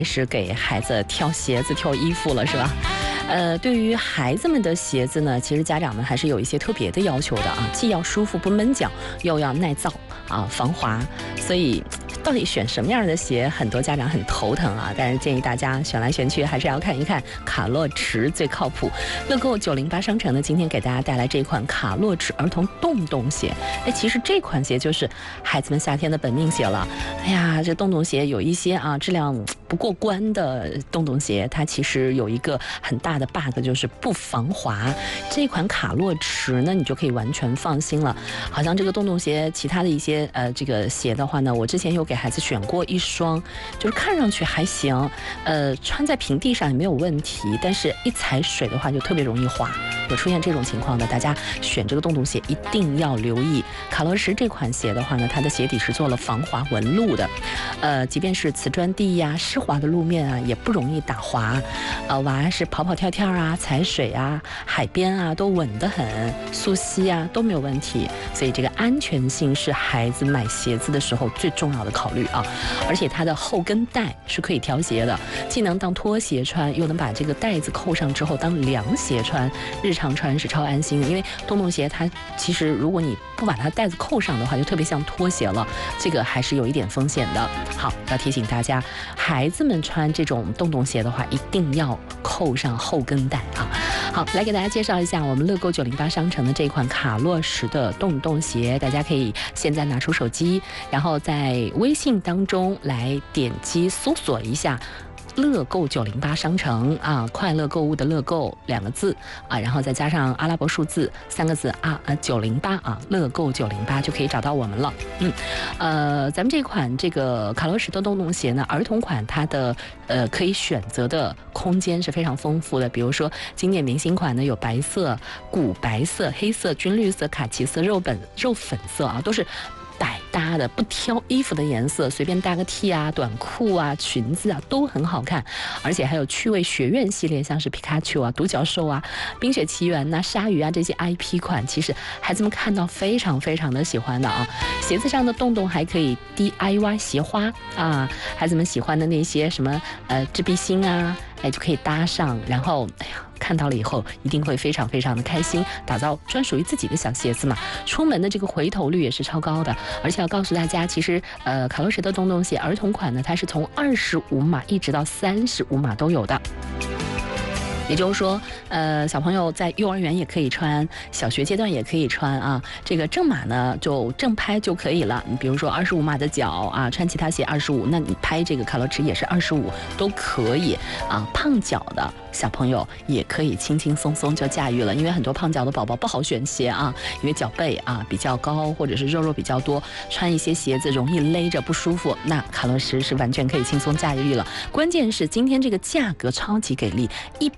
是给孩子挑鞋子、挑衣服了，是吧？对于孩子们的鞋子呢，其实家长们还是有一些特别的要求的啊，既要舒服不闷脚，又要耐造啊、防滑，所以到底选什么样的鞋，很多家长很头疼啊。但是建议大家选来选去，还是要看一看卡洛驰最靠谱。乐购908商城呢，今天给大家带来这款卡洛驰儿童洞洞鞋。其实这款鞋就是孩子们夏天的本命鞋了。哎呀，这洞洞鞋有一些啊质量不过关的洞洞鞋，它其实有一个很大的 bug， 就是不防滑。这款卡洛驰呢，你就可以完全放心了。好像这个洞洞鞋，其他的一些这个鞋的话呢，我之前有给孩子选过一双，就是看上去还行，穿在平地上也没有问题，但是一踩水的话就特别容易滑。有出现这种情况的，大家选这个洞洞鞋一定要留意。卡洛驰这款鞋的话呢，它的鞋底是做了防滑纹路的，即便是瓷砖地呀、湿滑的路面啊，也不容易打滑。娃是跑跑跳跳啊、踩水啊、海边啊都稳得很，溯溪啊都没有问题。所以这个安全性是孩子买鞋子的时候最重要的考虑啊。而且它的后跟带是可以调节的，既能当拖鞋穿，又能把这个带子扣上之后当凉鞋穿，日常穿是超安心的。因为洞洞鞋它其实如果你不把它带子扣上的话，就特别像拖鞋了，这个还是有一点风险的。好，要提醒大家，孩子们穿这种洞洞鞋的话，一定要扣上后跟带啊。好，来给大家介绍一下我们乐购908商城的这款卡洛驰的洞洞鞋，大家可以现在拿出手机，然后在微信当中来点击搜索一下乐购908商城啊，快乐购物的乐购2个字啊，然后再加上阿拉伯数字3个字908啊，乐购908就可以找到我们了。咱们这款这个卡洛驰的洞洞鞋呢，儿童款它的可以选择的空间是非常丰富的，比如说经典明星款呢有白色、古白色、黑色、军绿色、卡其色、肉粉色啊，都是百搭的，不挑衣服的颜色，随便搭个 T 啊、短裤啊、裙子啊都很好看。而且还有趣味学院系列，像是皮卡丘啊、独角兽啊、冰雪奇缘啊、鲨鱼啊这些 IP 款，其实孩子们看到非常非常的喜欢的啊。鞋子上的洞洞还可以 DIY 鞋花啊，孩子们喜欢的那些什么织臂星啊，就可以搭上，然后看到了以后一定会非常非常的开心，打造专属于自己的小鞋子嘛。出门的这个回头率也是超高的。而且要告诉大家，其实卡洛驰的洞洞鞋儿童款呢，它是从25码一直到35码都有的。也就是说，小朋友在幼儿园也可以穿，小学阶段也可以穿啊。这个正码呢，就正拍就可以了。你比如说25码的脚啊，穿其他鞋25，那你拍这个卡洛驰也是25，都可以啊。胖脚的小朋友也可以轻轻松松就驾驭了，因为很多胖脚的宝宝不好选鞋啊，因为脚背啊比较高，或者是肉比较多，穿一些鞋子容易勒着不舒服。那卡洛驰是完全可以轻松驾驭了。关键是今天这个价格超级给力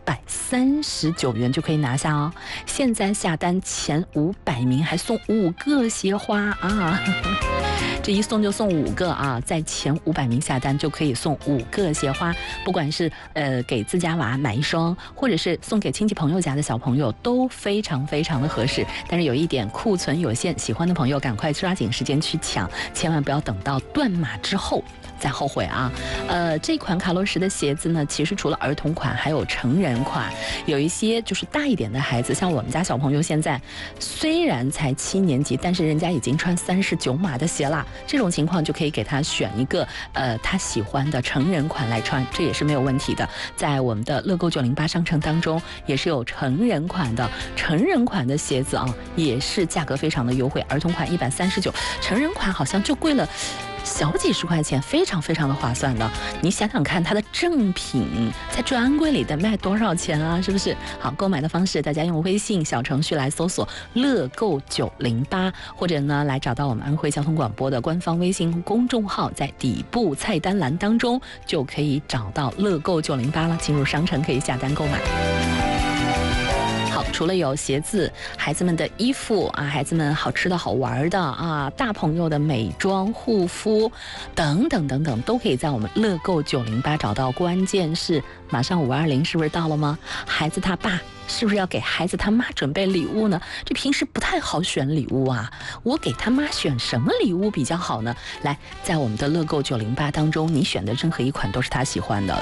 ，139元就可以拿下哦。现在下单前500名还送5个鞋花啊！这一送就送5个啊，在前500名下单就可以送5个鞋花，不管是给自家娃买一双，或者是送给亲戚朋友家的小朋友，都非常非常的合适。但是有一点，库存有限，喜欢的朋友赶快抓紧时间去抢，千万不要等到断码之后再后悔啊！这款卡洛驰的鞋子呢，其实除了儿童款，还有成人款。有一些就是大一点的孩子，像我们家小朋友现在虽然才7年级，但是人家已经穿39码的鞋啦。这种情况就可以给他选一个他喜欢的成人款来穿，这也是没有问题的。在我们的乐购908商城当中，也是有成人款的，成人款的鞋子啊，也是价格非常的优惠，儿童款139，成人款好像就贵了小几十块钱，非常非常的划算的。你想想看，它的正品在专柜里得卖多少钱啊？是不是？好，购买的方式，大家用微信小程序来搜索乐购908，或者呢来找到我们安徽交通广播的官方微信公众号，在底部菜单栏当中就可以找到乐购908了。进入商城可以下单购买。好， 除了有鞋子、孩子们的衣服啊，孩子们好吃的好玩的啊，大朋友的美妆、护肤等等等等，都可以在我们乐购908找到。关键是马上520是不是到了吗？孩子他爸是不是要给孩子他妈准备礼物呢？这平时不太好选礼物啊，我给他妈选什么礼物比较好呢？来，在我们的乐购908当中，你选的任何一款都是他喜欢的。